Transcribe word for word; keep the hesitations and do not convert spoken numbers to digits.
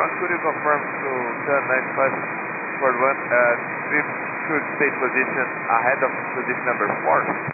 ground, could you confirm to turn nine five four one, uh, trip should stay position ahead of position number four?